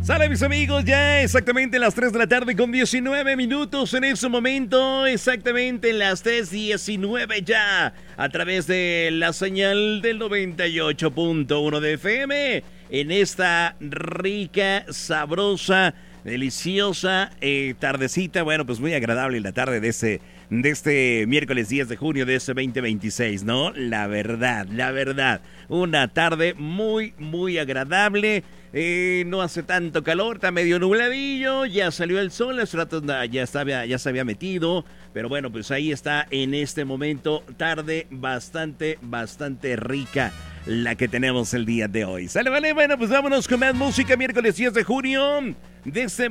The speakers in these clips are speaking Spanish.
Sale, mis amigos, ya exactamente las 3 de la tarde con 19 minutos en ese momento, exactamente las 3:19 ya, a través de la señal del 98.1 de FM, en esta rica, sabrosa, deliciosa tardecita, bueno, pues muy agradable la tarde de este miércoles 10 de junio de ese 2026, ¿no? La verdad, una tarde muy, muy agradable. No hace tanto calor, está medio nubladillo, ya salió el sol, hace rato ya se había metido, pero bueno, pues ahí está en este momento, tarde bastante rica la que tenemos el día de hoy. ¿Sale, vale? Bueno, pues vámonos con más música, miércoles 10 de junio de este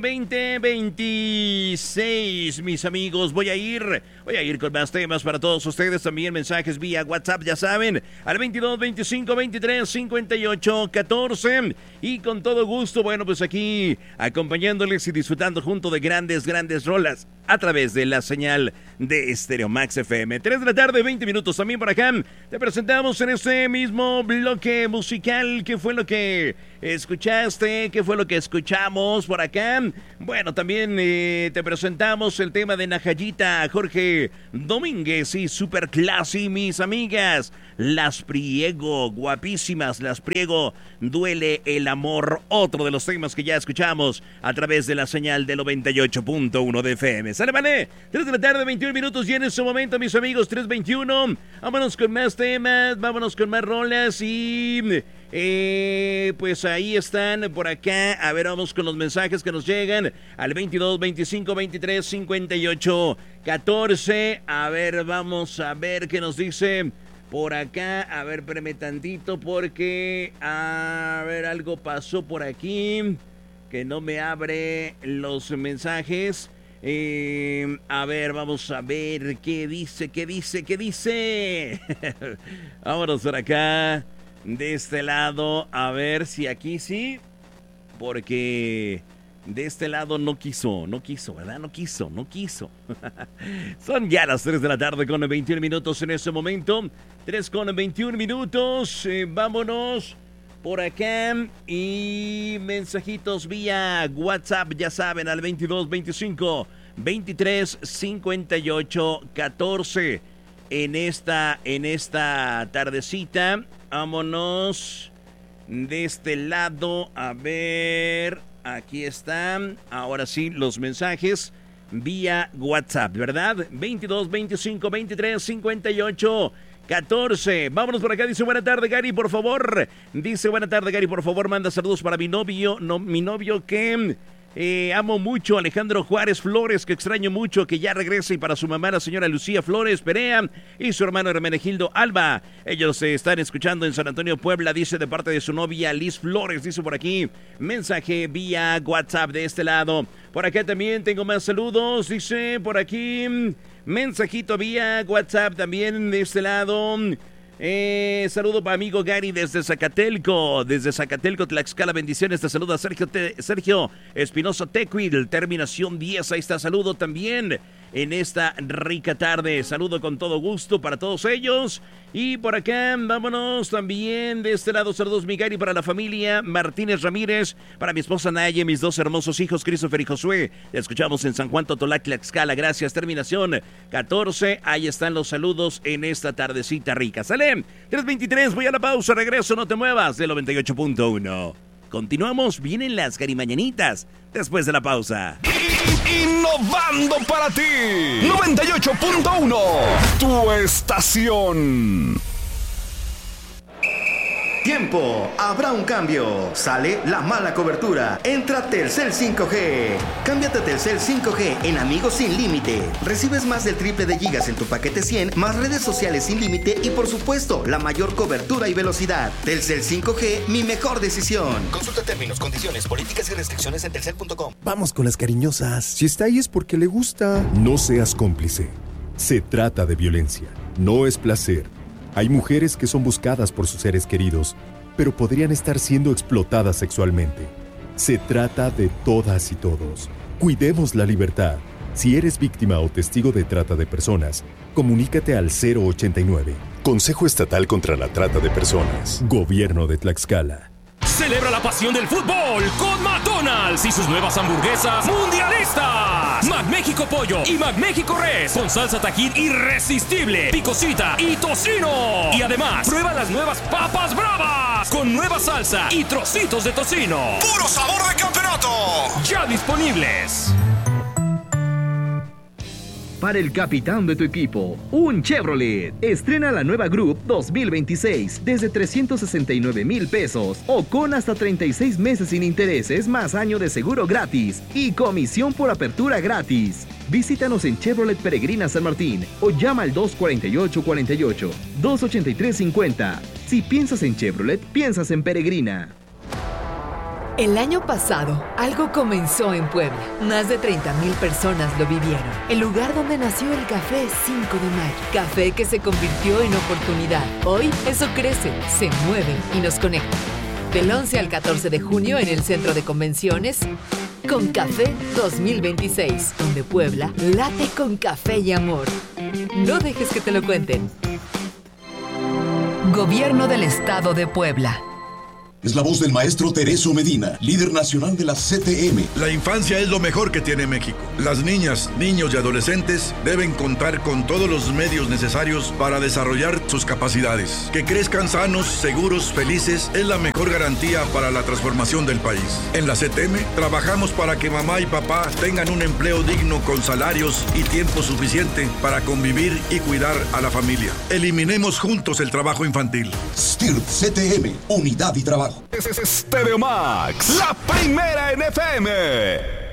2026, mis amigos. Voy a ir con más temas para todos ustedes, también mensajes vía WhatsApp, ya saben, al 22 25 23 58 14, y con todo gusto, bueno, pues aquí acompañándoles y disfrutando junto de grandes rolas a través de la señal de Stereo Max FM. 3 de la tarde, 20 minutos también por acá. Te presentamos en este mismo bloque musical. ¿Qué fue lo que escuchaste? ¿Qué fue lo que escuchamos por acá? Bueno, también te presentamos el tema de Najayita, Jorge Domínguez y Super Classy, mis amigas. Las Priego, guapísimas, Las Priego, Duele el Amor, otro de los temas que ya escuchamos a través de la señal del 98.1 de FM. ¿Sale, vale? 3 de la tarde, 21 minutos, y en este momento, mis amigos, 3:21. Vámonos con más temas, vámonos con más rolas y... pues ahí están por acá. A ver, vamos con los mensajes que nos llegan al 22 25 23 58 14. A ver, vamos a ver qué nos dice por acá. A ver, espérame tantito porque a ver, algo pasó por aquí que no me abre los mensajes. A ver, vamos a ver qué dice. Vámonos por acá. De este lado, a ver si aquí sí, porque de este lado no quiso, ¿verdad? No quiso. Son ya las 3 de la tarde con 21 minutos en este momento. 3 con 21 minutos. Vámonos por acá. Y mensajitos vía WhatsApp, ya saben, al 22 25 23 58 14. En esta tardecita, vámonos de este lado. A ver, aquí están. Ahora sí, los mensajes vía WhatsApp, ¿verdad? 22 25 23 58 14. Vámonos por acá. Dice, buena tarde, Gary, por favor. Manda saludos para mi novio que... amo mucho, Alejandro Juárez Flores, que extraño mucho, que ya regrese, y para su mamá, la señora Lucía Flores Perea, y su hermano Hermenegildo Alba. Ellos se están escuchando en San Antonio, Puebla, dice, de parte de su novia Liz Flores, dice por aquí. Mensaje vía WhatsApp de este lado. Por acá también tengo más saludos, dice por aquí. Mensajito vía WhatsApp también de este lado. Saludo para amigo Gary desde Zacatelco, Tlaxcala, bendiciones. Te saluda Sergio Espinosa Tecuil, terminación 10. Ahí está, saludo también en esta rica tarde. Saludo con todo gusto para todos ellos. Y por acá, vámonos también de este lado. Saludos, mi Gary, para la familia Martínez Ramírez, para mi esposa Naye, mis dos hermosos hijos, Christopher y Josué. Te escuchamos en San Juan Totolac, Tlaxcala. Gracias, terminación 14. Ahí están los saludos en esta tardecita rica. Sale, 3:23, voy a la pausa, regreso, no te muevas, del 98.1. Continuamos, vienen las Garimañanitas después de la pausa. Innovando para ti, 98.1, tu estación. Tiempo, habrá un cambio. Sale la mala cobertura. Entra Telcel 5G. Cámbiate a Telcel 5G en Amigos Sin Límite. Recibes más del triple de gigas en tu paquete 100, más redes sociales sin límite y, por supuesto, la mayor cobertura y velocidad. Telcel 5G, mi mejor decisión. Consulta términos, condiciones, políticas y restricciones en telcel.com. Vamos con las cariñosas. Si está ahí es porque le gusta. No seas cómplice. Se trata de violencia. No es placer. Hay mujeres que son buscadas por sus seres queridos, pero podrían estar siendo explotadas sexualmente. Se trata de todas y todos. Cuidemos la libertad. Si eres víctima o testigo de trata de personas, comunícate al 089. Consejo Estatal contra la Trata de Personas. Gobierno de Tlaxcala. Celebra la pasión del fútbol con McDonald's. McDonald's y sus nuevas hamburguesas mundialistas. McMéxico Pollo y McMéxico Res con salsa Tajín irresistible, picosita y tocino. Y además, prueba las nuevas papas bravas con nueva salsa y trocitos de tocino. ¡Puro sabor de campeonato! Ya disponibles. Para el capitán de tu equipo, un Chevrolet. Estrena la nueva Group 2026 desde 369,000 pesos o con hasta 36 meses sin intereses más año de seguro gratis y comisión por apertura gratis. Visítanos en Chevrolet Peregrina San Martín o llama al 248-48, 283-50. Si piensas en Chevrolet, piensas en Peregrina. El año pasado, algo comenzó en Puebla. Más de 30,000 personas lo vivieron. El lugar donde nació el Café 5 de Mayo. Café que se convirtió en oportunidad. Hoy, eso crece, se mueve y nos conecta. Del 11 al 14 de junio en el Centro de Convenciones, Con Café 2026, donde Puebla late con café y amor. No dejes que te lo cuenten. Gobierno del Estado de Puebla. Es la voz del maestro Tereso Medina, líder nacional de la CTM. La infancia es lo mejor que tiene México. Las niñas, niños y adolescentes deben contar con todos los medios necesarios para desarrollar sus capacidades. Que crezcan sanos, seguros, felices es la mejor garantía para la transformación del país. En la CTM trabajamos para que mamá y papá tengan un empleo digno con salarios y tiempo suficiente para convivir y cuidar a la familia. Eliminemos juntos el trabajo infantil. STIRT CTM, Unidad y Trabajo. Stereo Max, la primera en FM.